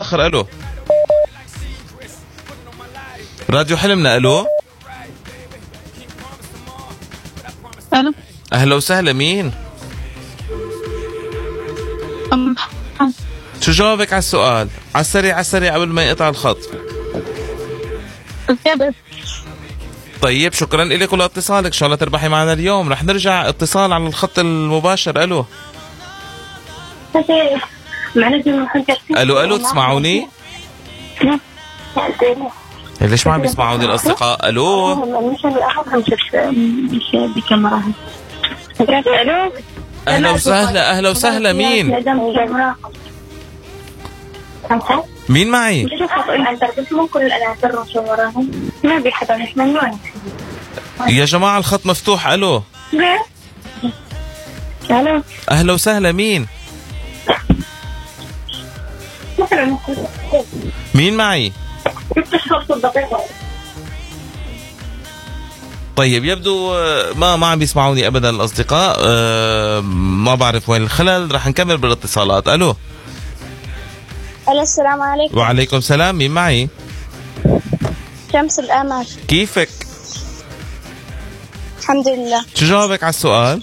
الاخر. الو راديو حلمنا. الو الو اهلا وسهلا. مين؟ شو جوابك على السؤال؟ على السريع على السريع قبل ما يقطع الخط. الكبد. طيب شكرا لك ولاتصالك، ان شاء الله تربحي معنا اليوم. رح نرجع اتصال على الخط المباشر. الو الو تسمعوني؟ ليش ما عم بيسمعوني الاصدقاء؟ الو اهلا وسهلا. اهلا وسهلا. مين؟ مين معي؟ يا جماعة الخط مفتوح. الو اهلا وسهلا. مين؟ مين معي؟ طيب يبدو ما عم بيسمعوني ابدا الاصدقاء. ما بعرف وين الخلل. رح نكمل بالاتصالات. الو السلام عليكم. وعليكم السلام. مين معي؟ شمس القمر. كيفك؟ الحمد لله. شو جوابك على السؤال؟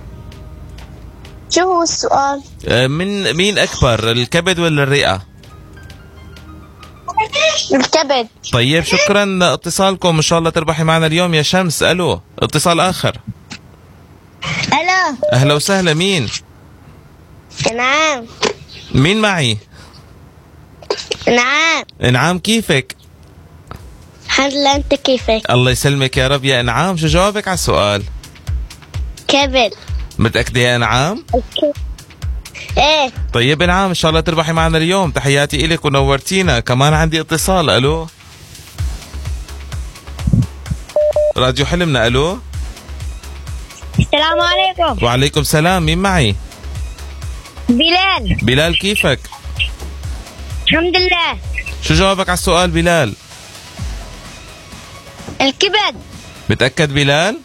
شو هو السؤال؟ من مين اكبر، الكبد ولا الرئة؟ الكبد. طيب شكرا لاتصالكم، ان شاء الله تربحي معنا اليوم يا شمس. الو اتصال اخر. الو اهلا وسهلا. مين؟ نعم. مين معي؟ نعم. انعام. كيفك؟ الحمد لله. انت كيفك؟ الله يسلمك يا رب يا انعام. شو جوابك على السؤال؟ كبد. متأكدة يا انعام؟ ايه. طيب انعام ان شاء الله تربحي معنا اليوم. تحياتي الك ونورتينا. كمان عندي اتصال. الو راديو حلمنا. الو السلام عليكم. وعليكم السلام. مين معي؟ بلال. بلال. كيفك؟ الحمد لله. شو جوابك على السؤال بلال؟ الكبد. متأكد بلال؟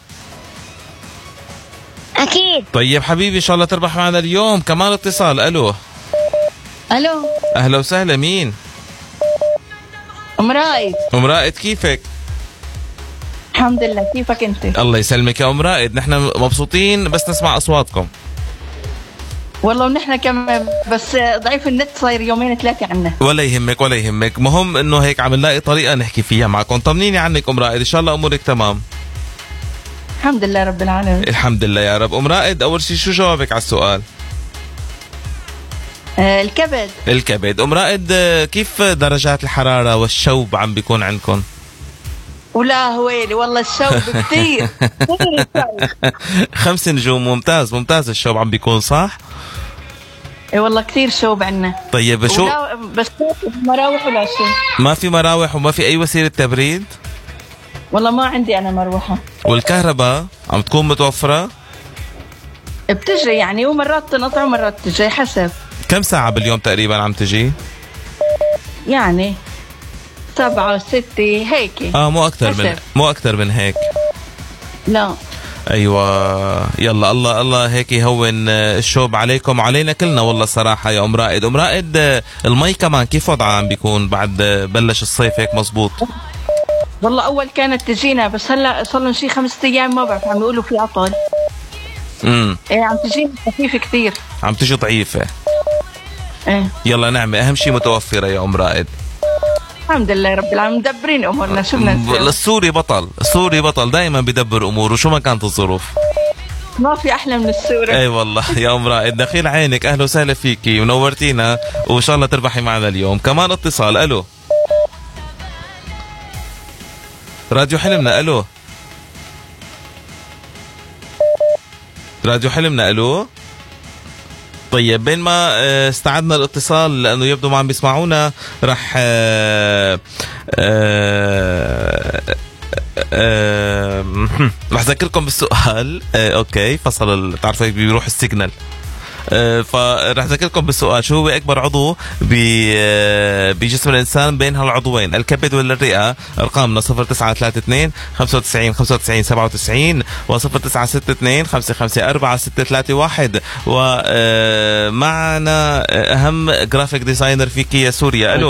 اكيد. طيب حبيبي ان شاء الله تربح معنا اليوم. كمان اتصال. الو الو اهلا وسهلا. مين؟ ام رائد. ام رائد. كيفك؟ الحمد لله. كيفك انت؟ الله يسلمك يا ام رائد. نحن مبسوطين بس نسمع اصواتكم. والله ونحن كمان، بس ضعيف النت صاير يومين ثلاثه عنا. ولا يهمك ولا يهمك. مهم انه هيك عم نلاقي طريقه نحكي فيها معكم. طمنيني عنك ام رائد، ان شاء الله امورك تمام. الحمد لله رب العالمين. الحمد لله يا رب. ام رائد اول شيء شو جوابك على السؤال؟ الكبد. الكبد. ام رائد كيف درجات الحراره والشوب عم بيكون عندكم؟ ولا هويلي والله الشوب كثير. 5 نجوم. ممتاز ممتاز. الشوب عم بيكون صح؟ اي والله كثير شوب عنا. طيب شو بس مراوح ولا شيء؟ ما في مراوح وما في اي وسيله تبريد؟ والله ما عندي انا مروحه. والكهرباء عم تكون متوفره؟ بتجي يعني، ومرات تنقطع ومرات تجي حسب. كم ساعه باليوم تقريبا عم تجي؟ يعني 7 6 هيك. مو اكثر من هيك. لا. ايوه يلا الله هيك يهون الشوب عليكم وعلينا كلنا والله الصراحه يا ام رائد. ام رائد المي كمان كيف وضعها عم بيكون بعد بلش الصيف هيك؟ مزبوط. والله اول كانت تجينا، بس هلا صار لهم شي 5 ايام ما بعرف، عم يقولوا في عطل. ايه عم تجينا خفيفه كثير. عم تجي ضعيفه. ايه يلا نعمه، اهم شيء متوفره يا ام رائد. الحمد لله رب العالمين مدبرين امورنا. شو بدنا نسوي؟ السوري بطل، السوري بطل دائما بدبر اموره شو ما كانت الظروف. ما في احلى من السوري. اي والله يا ام رائد دخيل عينك. اهلا وسهلا فيكي ونورتينا وان شاء الله تربحي معنا اليوم. كمان اتصال. الو راديو حلمنا. الو راديو حلمنا. الو طيب بين ما استعدنا الاتصال لانه يبدو ما عم بيسمعونا، رح رح اذكركم بالسؤال. اوكي فصل، بتعرفوا هيك بيروح السيجنال. فرح اذكركم بالسؤال: شو هو اكبر عضو بجسم الانسان بين هالعضوين، الكبد ولا الرئه؟ ارقامنا 0932 95 95 97 و 0962 554 631. ومعنا اهم جرافيك ديزاينر في كيا سوريا. الو